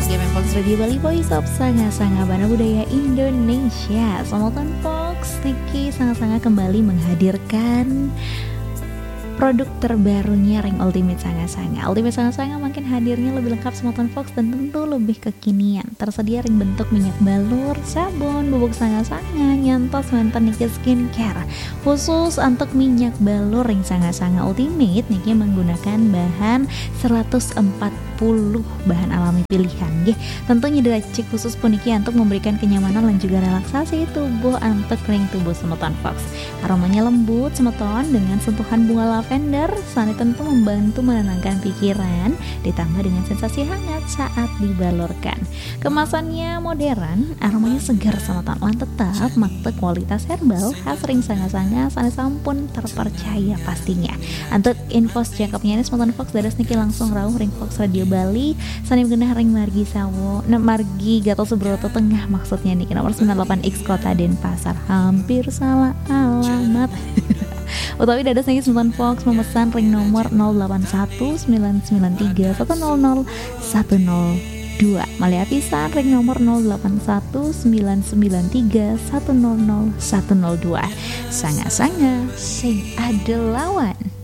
Game Fox Radio Bali, Voice of Sanga-Sanga Bana Budaya Indonesia. Selamat Fox, Niki sangat-sangat kembali menghadirkan produk terbarunya Ring Ultimate Sanga-Sanga. Ultimate Sanga-Sanga makin hadirnya lebih lengkap Smoton Fox dan tentu lebih kekinian. Tersedia ring bentuk minyak balur, sabun, bubuk Sanga-Sanga, nyantos mantan Niki Skincare. Khusus untuk minyak balur Ring Sanga-Sanga Ultimate, Niki menggunakan bahan 140 bahan alami pilihan. Tentunya diracik khusus puniki untuk memberikan kenyamanan dan juga relaksasi tubuh untuk ring tubuh Smoton Fox. Aromanya lembut Smoton dengan sentuhan bunga lavender, sani tentu membantu menenangkan pikiran, ditambah dengan sensasi hangat saat dibalurkan. Kemasannya modern, aromanya segar Smoton, lan tetap makte kualitas herbal khas Ring Sanga-Sanga, sani sampun terpercaya pastinya. Untuk info cekapnya ini Smoton Fox dados niki langsung rawuh Ring Fox Radio Bali, sani genah Ring Margi Sawo, Margi Gatot Subroto Tengah maksudnya niki nomor 98X Kota Denpasar. Hampir salah alamat. Utawi dados niki Smoton Fox memesan ring nomor 081993100102. Malia pisan ring nomor 081993100102. Sanga-sanga sing ada lawan.